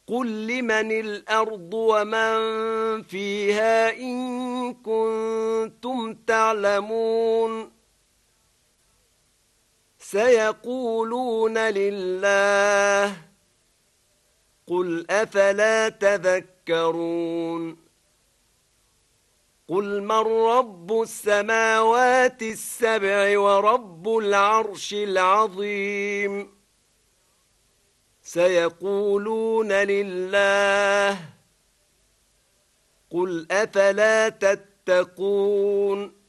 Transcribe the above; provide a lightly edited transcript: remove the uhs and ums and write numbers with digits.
قل لمن الأرض ومن فيها إن كنتم تعلمون سيقولون لله قل أفلا تذكرون قل من رب السماوات السبع ورب العرش العظيم سيقولون لله قل أفلا تتقون